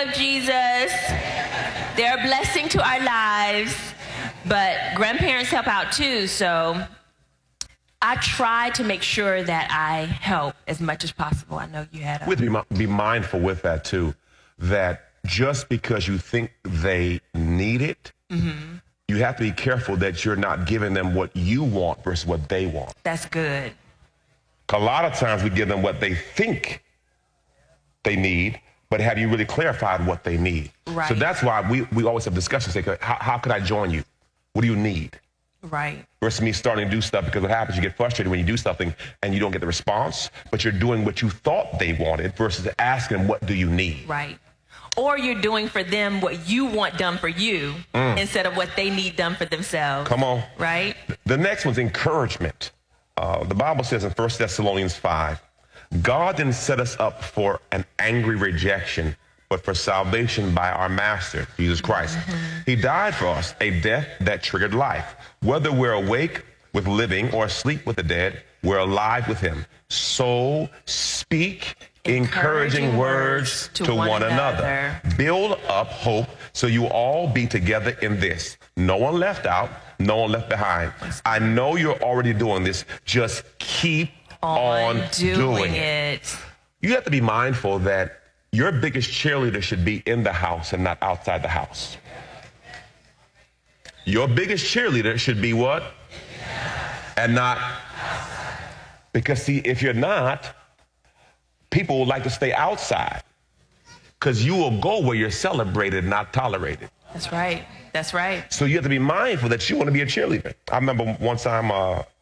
of Jesus. They're a blessing to our lives, but grandparents help out too, so I try to make sure that I help as much as possible. I know you had Be mindful with that too, that just because you think they need it, you have to be careful that you're not giving them what you want versus what they want. That's good. A lot of times we give them what they think they need, but have you really clarified what they need? Right. So that's why we always have discussions. Say, how could I join you? What do you need? Right. Versus me starting to do stuff, because what happens, you get frustrated when you do something and you don't get the response, but you're doing what you thought they wanted versus asking, what do you need? Right. Or you're doing for them what you want done for you instead of what they need done for themselves. Come on. Right? The next one's encouragement. The Bible says in 1 Thessalonians 5, God didn't set us up for an angry rejection, but for salvation by our Master, Jesus Christ. He died for us, a death that triggered life. Whether we're awake with living or asleep with the dead, we're alive with him. So speak encouraging words to one another. Build up hope so you all be together in this. No one left out, no one left behind. I know you're already doing this. Just keep on doing it. You have to be mindful that your biggest cheerleader should be in the house and not outside the house. Your biggest cheerleader should be what? And not. Because see, if you're not, people will like to stay outside because you will go where you're celebrated, not tolerated. That's right. That's right. So you have to be mindful that you want to be a cheerleader. I remember one time